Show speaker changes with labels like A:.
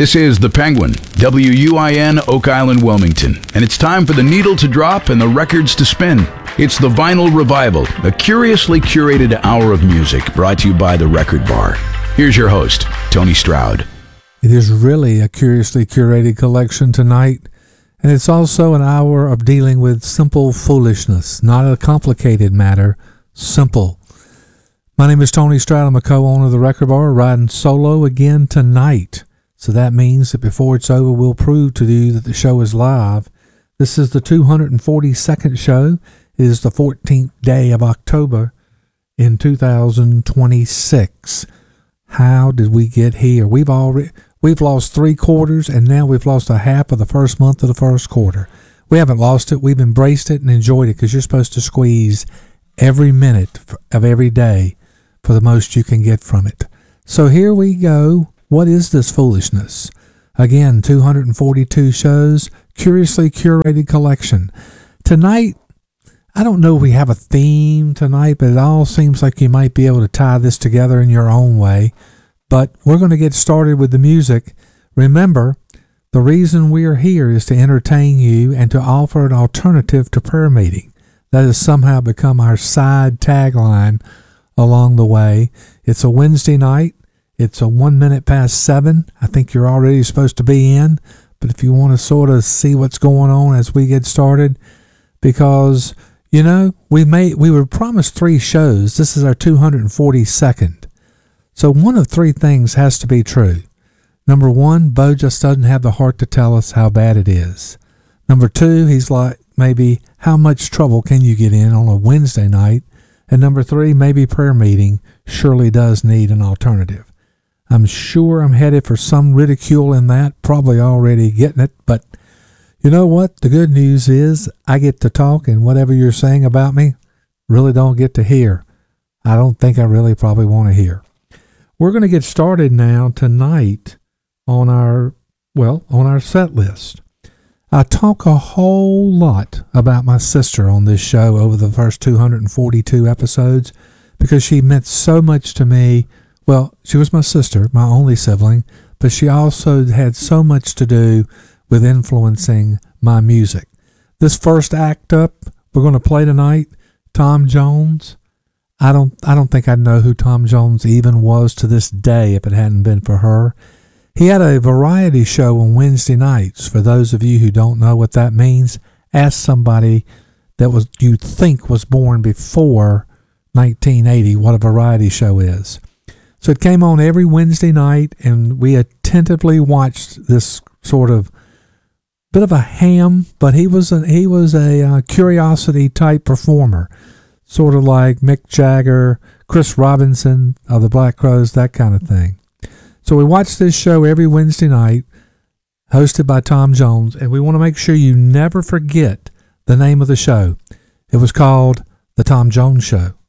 A: This is The Penguin, WUIN, Oak Island, Wilmington, and it's time for the needle to drop and the records to spin. It's the Vinyl Revival, a curiously curated hour of music brought to you by The Record Bar. Here's your host, Tony Stroud.
B: It is really a curiously curated collection tonight, and it's also an hour of dealing with simple foolishness, not a complicated matter, simple. My name is Tony Stroud. I'm a co-owner of The Record Bar, riding solo again tonight. So that means that before it's over, we'll prove to you that the show is live. This is the 242nd show. It is the 14th day of October in 2026. How did we get here? We've lost 3 quarters, and now we've lost a half of the first month of the first quarter. We haven't lost it. We've embraced it and enjoyed it because you're supposed to squeeze every minute of every day for the most you can get from it. So here we go. What is this foolishness? Again, 242 shows, curiously curated collection. Tonight, I don't know if we have a theme tonight, but it all seems like you might be able to tie this together in your own way. But we're going to get started with the music. Remember, the reason we are here is to entertain you and to offer an alternative to prayer meeting. That has somehow become our side tagline along the way. It's a Wednesday night. It's a 1 minute past 7. I think you're already supposed to be in. But if you want to sort of see what's going on as we get started, because, you know, we were promised 3 shows. This is our 242nd. So one of 3 things has to be true. Number 1, Bo just doesn't have the heart to tell us how bad it is. Number 2, he's like, maybe how much trouble can you get in on a Wednesday night? And number 3, maybe prayer meeting surely does need an alternative. I'm sure I'm headed for some ridicule in that, probably already getting it, but you know what? The good news is I get to talk, and whatever you're saying about me, really don't get to hear. I don't think I really probably want to hear. We're going to get started now tonight on our set list. I talk a whole lot about my sister on this show over the first 242 episodes because she meant so much to me. Well, she was my sister, my only sibling, but she also had so much to do with influencing my music. This first act up we're going to play tonight, Tom Jones. I don't think I'd know who Tom Jones even was to this day if it hadn't been for her. He had a variety show on Wednesday nights. For those of you who don't know what that means, ask somebody that you think was born before 1980 what a variety show is. So it came on every Wednesday night, and we attentively watched this sort of bit of a ham, but he was a curiosity type performer, sort of like Mick Jagger, Chris Robinson of the Black Crowes, that kind of thing. So we watched this show every Wednesday night, hosted by Tom Jones, and we want to make sure you never forget the name of the show. It was called The Tom Jones Show.